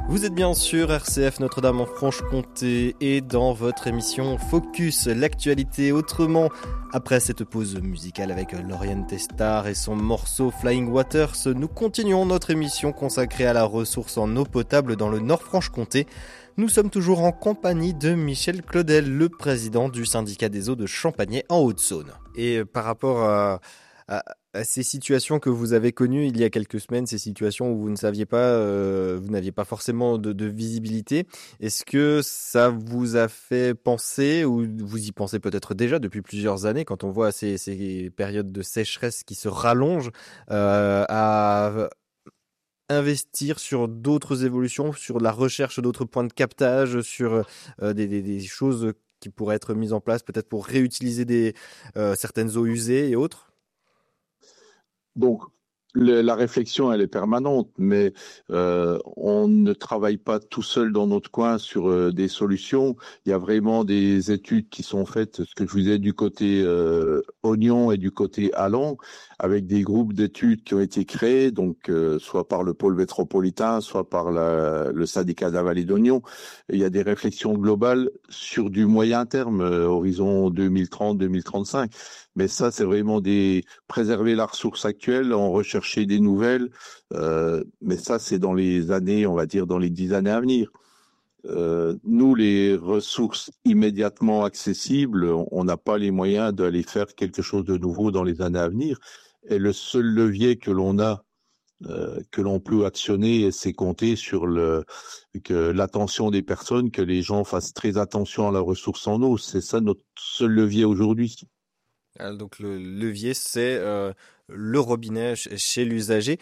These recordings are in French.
Vous êtes bien sûr RCF Notre-Dame en Franche-Comté et dans votre émission Focus, l'actualité autrement. Après cette pause musicale avec Lauriane Testard et son morceau Flying Waters, nous continuons notre émission consacrée à la ressource en eau potable dans le Nord-Franche-Comté. Nous sommes toujours en compagnie de Michel Claudel, le président du syndicat des eaux de Champagné en Haute-Saône. Et par rapport à ces situations que vous avez connues il y a quelques semaines, ces situations où vous ne saviez pas, vous n'aviez pas forcément de visibilité, est-ce que ça vous a fait penser, ou vous y pensez peut-être déjà depuis plusieurs années, quand on voit ces périodes de sécheresse qui se rallongent, à investir sur d'autres évolutions, sur la recherche d'autres points de captage, sur des choses qui pourraient être mises en place, peut-être pour réutiliser certaines eaux usées et autres? Donc, la réflexion, elle est permanente, mais on ne travaille pas tout seul dans notre coin sur des solutions. Il y a vraiment des études qui sont faites, ce que je vous disais, du côté oignon et du côté allant, avec des groupes d'études qui ont été créés, donc soit par le pôle métropolitain, soit par le syndicat de la vallée d'Oignon. Il y a des réflexions globales sur du moyen terme, horizon 2030-2035. Mais ça, c'est vraiment préserver la ressource actuelle, en rechercher des nouvelles. Mais ça, c'est dans les années, on va dire, dans les 10 années à venir. Nous, les ressources immédiatement accessibles, on n'a pas les moyens d'aller faire quelque chose de nouveau dans les années à venir. Et le seul levier que l'on a, que l'on peut actionner, c'est compter sur l'attention des personnes, que les gens fassent très attention à la ressource en eau. C'est ça notre seul levier aujourd'hui. Donc le levier, c'est le robinet chez l'usager.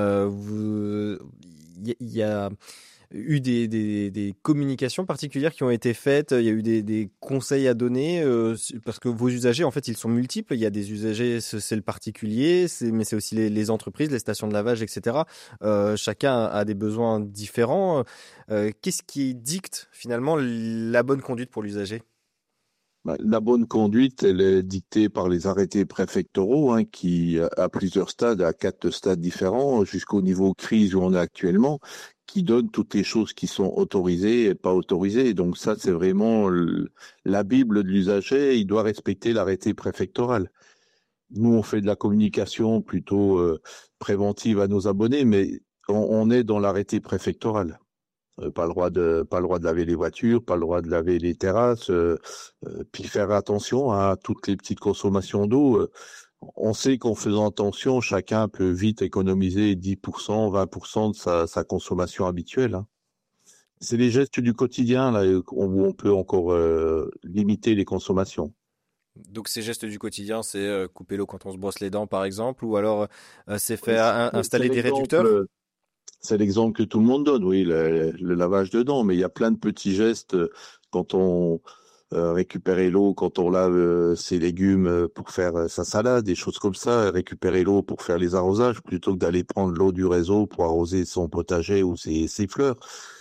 Il y a eu des communications particulières qui ont été faites, il y a eu des conseils à donner, parce que vos usagers, en fait, ils sont multiples. Il y a des usagers, c'est le particulier, mais c'est aussi les entreprises, les stations de lavage, etc. Chacun a des besoins différents. Qu'est-ce qui dicte finalement la bonne conduite pour l'usager? La bonne conduite, elle est dictée par les arrêtés préfectoraux, hein, qui, à plusieurs stades, à 4 stades différents, jusqu'au niveau crise où on est actuellement, qui donnent toutes les choses qui sont autorisées et pas autorisées. Donc ça, c'est vraiment la Bible de l'usager. Il doit respecter l'arrêté préfectoral. Nous, on fait de la communication plutôt préventive à nos abonnés, mais on est dans l'arrêté préfectoral. Pas le droit de laver les voitures, pas le droit de laver les terrasses, puis faire attention à toutes les petites consommations d'eau. On sait qu'en faisant attention, chacun peut vite économiser 10%, 20% de sa consommation habituelle, hein. C'est les gestes du quotidien là où on peut encore limiter les consommations. Donc ces gestes du quotidien, c'est couper l'eau quand on se brosse les dents, par exemple, ou alors c'est Oui, faire c'est installer des réducteurs. l'exemple. C'est l'exemple que tout le monde donne, oui, le lavage de dents, mais il y a plein de petits gestes quand on récupère l'eau, quand on lave ses légumes pour faire sa salade, des choses comme ça, récupérer l'eau pour faire les arrosages, plutôt que d'aller prendre l'eau du réseau pour arroser son potager ou ses fleurs.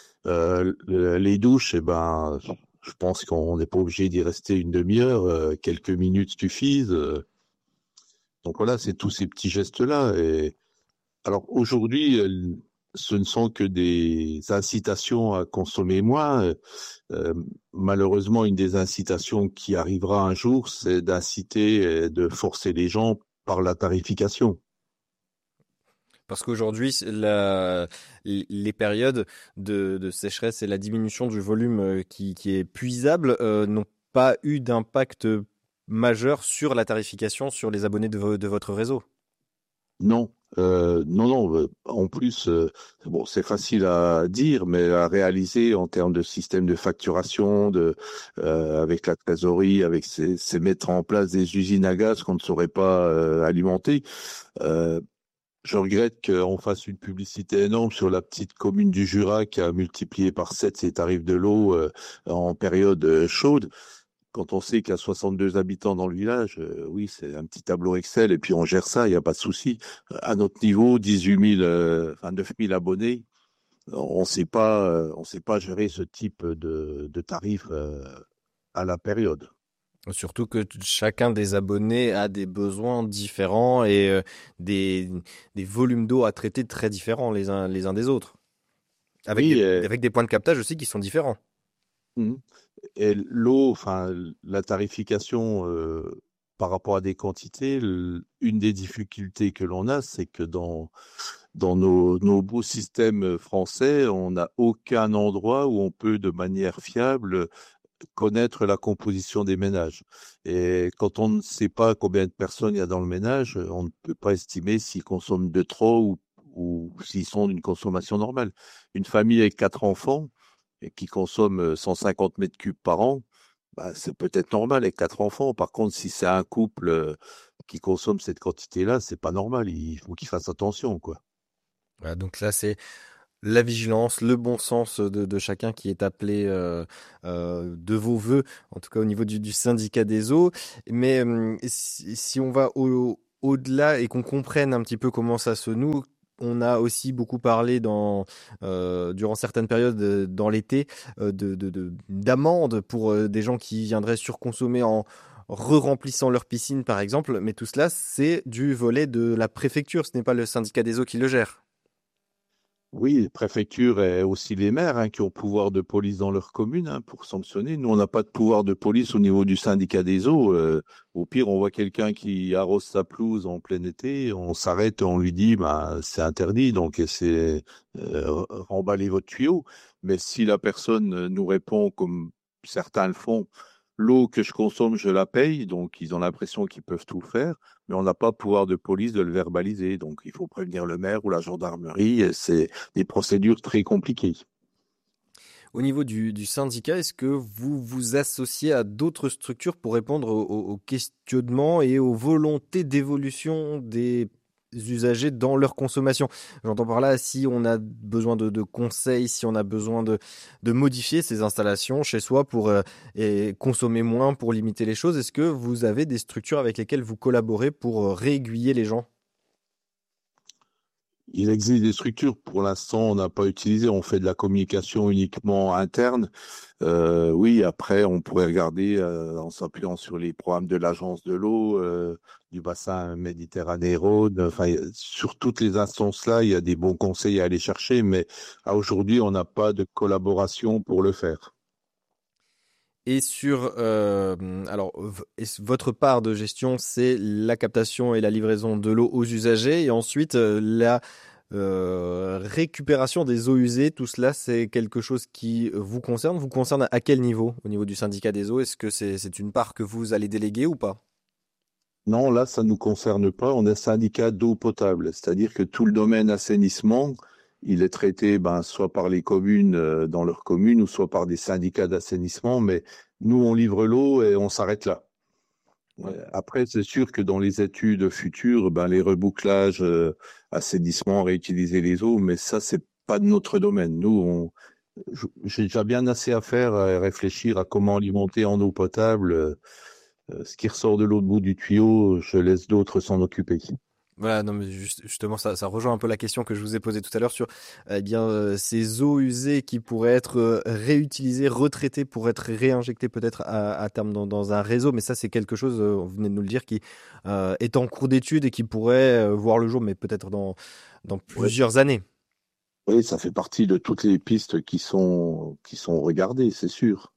Les douches, eh ben, je pense qu'on n'est pas obligé d'y rester une demi-heure, quelques minutes suffisent. Donc voilà, c'est tous ces petits gestes-là. Et alors aujourd'hui, ce ne sont que des incitations à consommer moins. Euh, Malheureusement, une des incitations qui arrivera un jour, c'est d'inciter, de forcer les gens par la tarification. Parce qu'aujourd'hui, les périodes de sécheresse et la diminution du volume qui est puisable n'ont pas eu d'impact majeur sur la tarification sur les abonnés de votre réseau. Non, non. En plus, bon, c'est facile à dire, mais à réaliser en termes de système de facturation, avec la trésorerie, avec c'est mettre en place des usines à gaz qu'on ne saurait pas alimenter. Euh, Je regrette qu'on fasse une publicité énorme sur la petite commune du Jura qui a multiplié par 7 ses tarifs de l'eau en période chaude. Quand on sait qu'il y a 62 habitants dans le village, oui, c'est un petit tableau Excel et puis on gère ça, il n'y a pas de souci. À notre niveau, 18 000, 9 000 abonnés, on sait pas gérer ce type de tarifs à la période. Surtout que chacun des abonnés a des besoins différents et des volumes d'eau à traiter très différents les uns des autres. Oui, Avec des points de captage aussi qui sont différents. mhm. Et l'eau, enfin, la tarification par rapport à des quantités, une des difficultés que l'on a, c'est que dans nos beaux systèmes français, on n'a aucun endroit où on peut de manière fiable connaître la composition des ménages. Et quand on ne sait pas combien de personnes il y a dans le ménage, on ne peut pas estimer s'ils consomment de trop ou s'ils sont d'une consommation normale. Une famille avec 4 enfants et qui consomme 150 mètres cubes par an, bah, c'est peut-être normal avec 4 enfants. Par contre, si c'est un couple qui consomme cette quantité-là, c'est pas normal. Il faut qu'ils fassent attention, quoi. Voilà, donc là, c'est la vigilance, le bon sens de chacun qui est appelé de vos voeux, en tout cas au niveau du syndicat des eaux. Mais si on va au-delà et qu'on comprenne un petit peu comment ça se noue, on a aussi beaucoup parlé durant certaines périodes dans l'été d'amendes pour des gens qui viendraient surconsommer en re-remplissant leur piscine par exemple. Mais tout cela, c'est du volet de la préfecture, ce n'est pas le syndicat des eaux qui le gère. Oui, les préfectures et aussi les maires qui ont pouvoir de police dans leur commune pour sanctionner. Nous, on n'a pas de pouvoir de police au niveau du syndicat des eaux. Au pire, on voit quelqu'un qui arrose sa pelouse en plein été, on s'arrête, on lui dit, bah, c'est interdit, donc c'est remballer votre tuyau. Mais si la personne nous répond comme certains le font, l'eau que je consomme, je la paye, donc ils ont l'impression qu'ils peuvent tout faire, mais on n'a pas pouvoir de police de le verbaliser. Donc il faut prévenir le maire ou la gendarmerie, et c'est des procédures très compliquées. Au niveau du syndicat, est-ce que vous vous associez à d'autres structures pour répondre aux questionnements et aux volontés d'évolution des usagers dans leur consommation? J'entends par là, si on a besoin de conseils, si on a besoin de modifier ces installations chez soi pour et consommer moins, pour limiter les choses, est-ce que vous avez des structures avec lesquelles vous collaborez pour réaiguiller les gens? Il existe des structures, pour l'instant, on n'a pas utilisé, on fait de la communication uniquement interne. Oui, après, on pourrait regarder en s'appuyant sur les programmes de l'Agence de l'eau, du bassin Méditerranée-Rhône. Enfin, sur toutes les instances-là, il y a des bons conseils à aller chercher, mais à aujourd'hui, on n'a pas de collaboration pour le faire. Et sur, alors, votre part de gestion, c'est la captation et la livraison de l'eau aux usagers, et ensuite la récupération des eaux usées. Tout cela, c'est quelque chose qui vous concerne. Vous concerne à quel niveau? Au niveau du syndicat des eaux, est-ce que c'est une part que vous allez déléguer ou pas? Non, là, ça ne nous concerne pas. On est syndicat d'eau potable, c'est-à-dire que tout le domaine assainissement, il est traité soit par les communes dans leur commune ou soit par des syndicats d'assainissement, mais nous, on livre l'eau et on s'arrête là. Après, c'est sûr que dans les études futures, les rebouclages, assainissement, réutiliser les eaux, mais ça, c'est pas de notre domaine. J'ai déjà bien assez à faire à réfléchir à comment alimenter en eau potable. Ce qui ressort de l'autre bout du tuyau, je laisse d'autres s'en occuper. Voilà, non, mais justement, ça rejoint un peu la question que je vous ai posée tout à l'heure sur ces eaux usées qui pourraient être réutilisées, retraitées pour être réinjectées peut-être à terme dans un réseau. Mais ça, c'est quelque chose, vous venez de nous le dire, qui est en cours d'étude et qui pourrait voir le jour, mais peut-être dans Ouais. plusieurs années. Oui, ça fait partie de toutes les pistes qui sont regardées, c'est sûr.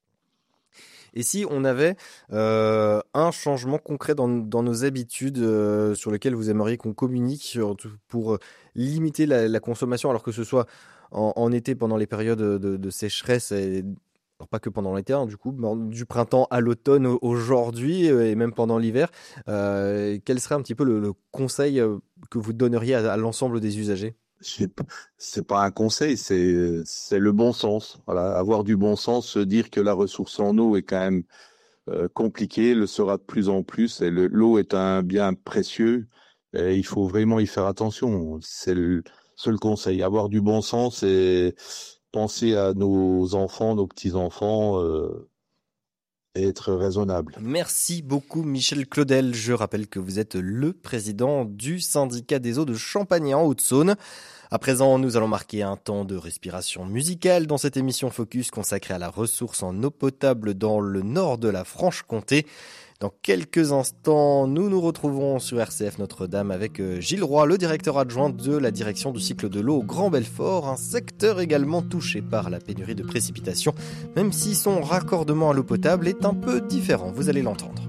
Et si on avait un changement concret dans nos habitudes sur lequel vous aimeriez qu'on communique pour limiter la consommation, alors que ce soit en été pendant les périodes de sécheresse, alors pas que pendant l'été, hein, du coup, mais du printemps à l'automne aujourd'hui et même pendant l'hiver, quel serait un petit peu le conseil que vous donneriez à l'ensemble des usagers? C'est p- c'est pas un conseil, c'est le bon sens. Voilà, avoir du bon sens, se dire que la ressource en eau est quand même compliquée, le sera de plus en plus. Et l'eau est un bien précieux et il faut vraiment y faire attention. C'est le seul conseil. Avoir du bon sens et penser à nos enfants, nos petits-enfants et être raisonnable. Merci beaucoup Michel Claudel. Je rappelle que vous êtes le président du syndicat des eaux de Champagne en Haute-Saône. À présent, nous allons marquer un temps de respiration musicale dans cette émission Focus consacrée à la ressource en eau potable dans le nord de la Franche-Comté. Dans quelques instants, nous nous retrouvons sur RCF Notre-Dame avec Gilles Roy, le directeur adjoint de la direction du cycle de l'eau au Grand Belfort, un secteur également touché par la pénurie de précipitations, même si son raccordement à l'eau potable est un peu différent, vous allez l'entendre.